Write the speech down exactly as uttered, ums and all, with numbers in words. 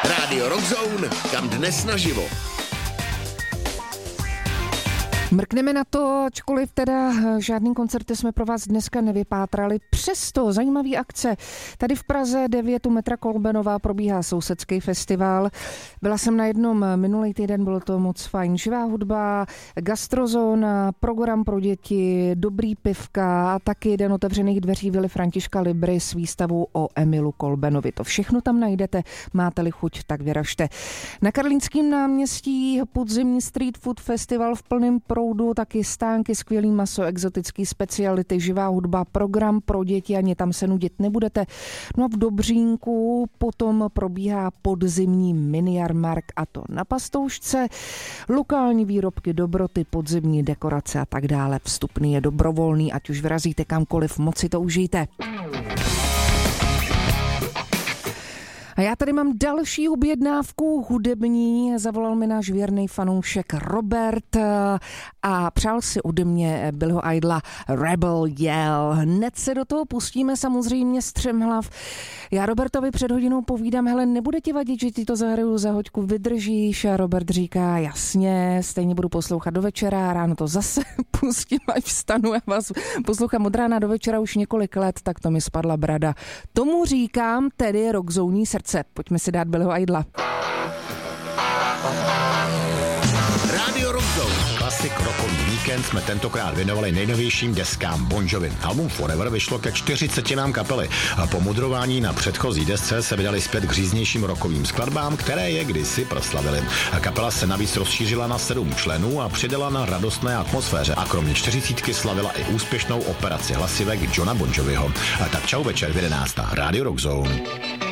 Rádio Rockzone, kam dnes naživo. Mrkneme na to, ačkoliv teda žádný koncerty jsme pro vás dneska nevypátrali. Přesto zajímavý akce. Tady v Praze devět u metra Kolbenova probíhá sousedský festival. Byla jsem na jednom minulý týden, bylo to moc fajn. Živá hudba, gastrozóna, program pro děti, dobrý pivka a taky den otevřených dveří Vily Františka Libry s výstavou o Emilu Kolbenovi. To všechno tam najdete, máte-li chuť, tak vyražte. Na Karlínském náměstí podzimní street food festival v plném proudu, taky stánky, skvělý maso, exotický speciality, živá hudba, program pro děti, ani tam se nudit nebudete. No a v Dobřínku potom probíhá podzimní minijarmark a to na Pastoušce, lokální výrobky, dobroty, podzimní dekorace a tak dále. Vstupný je dobrovolný, ať už vyrazíte kamkoliv, moc si to užijte. A já tady mám další objednávku hudební. Zavolal mi náš věrný fanoušek Robert a přál si ode mě Billyho Idla Rebel Yell. Hned se do toho pustíme samozřejmě střemhlav. Já Robertovi před hodinou povídám, hele, nebude ti vadit, že ti to zahraju za hoďku, vydržíš? A Robert říká, jasně, stejně budu poslouchat do večera, ráno to zase pustím, až vstanu. Já vás poslouchám od rána do večera už několik let, tak to mi spadla brada. Tomu říkám tedy rockzónní srdce. Pojďme si dát Billyho Idla. Rádio Rockzone. Klasik rokový víkend jsme tentokrát věnovali nejnovějším deskám Bon Jovi. Album Forever vyšlo ke čtyřicetinám kapely a po mudrování na předchozí desce se vydali zpět k říznějším rokovým skladbám, které je kdysi proslavili. Kapela se navíc rozšířila na sedm členů a přidala na radostné atmosféře a kromě čtyřicítky slavila i úspěšnou operaci hlasivek Johna Bon Joviho. A tak čau večer v jedenácté. Rádio Rockzone.